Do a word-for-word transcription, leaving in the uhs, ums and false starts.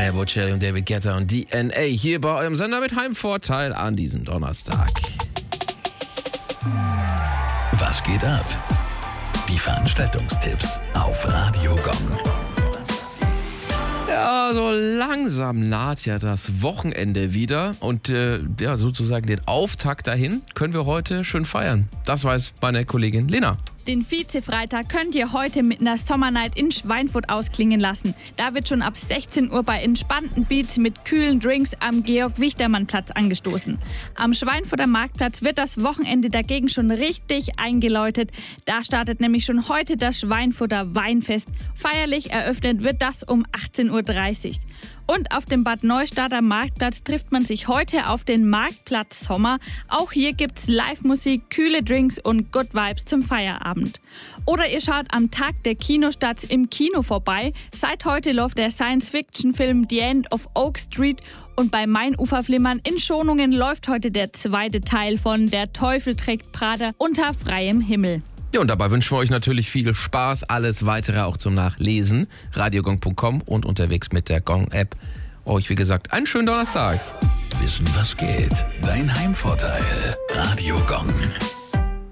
Andrea Bocelli und David Guetta und D N A hier bei eurem Sender mit Heimvorteil an diesem Donnerstag. Was geht ab? Die Veranstaltungstipps auf Radio Gong. Ja, so langsam naht ja das Wochenende wieder und äh, ja, sozusagen den Auftakt dahin können wir heute schön feiern. Das weiß meine Kollegin Lena. Den Vize-Freitag könnt ihr heute mit einer Sommernight in Schweinfurt ausklingen lassen. Da wird schon ab sechzehn Uhr bei entspannten Beats mit kühlen Drinks am Georg-Wichtermann-Platz angestoßen. Am Schweinfurter Marktplatz wird das Wochenende dagegen schon richtig eingeläutet. Da startet nämlich schon heute das Schweinfurter Weinfest. Feierlich eröffnet wird das um achtzehn Uhr dreißig. Und auf dem Bad Neustadter Marktplatz trifft man sich heute auf den Marktplatz Sommer. Auch hier gibt's Live-Musik, kühle Drinks und Good Vibes zum Feierabend. Oder ihr schaut am Tag der Kinostarts im Kino vorbei. Seit heute läuft der Science-Fiction-Film The End of Oak Street. Und bei Mainuferflimmern in Schonungen läuft heute der zweite Teil von Der Teufel trägt Prada unter freiem Himmel. Ja, und dabei wünschen wir euch natürlich viel Spaß. Alles weitere auch zum Nachlesen. radiogong punkt com und unterwegs mit der Gong-App. Euch, wie gesagt, einen schönen Donnerstag. Wissen, was geht? Dein Heimvorteil. Radio Gong.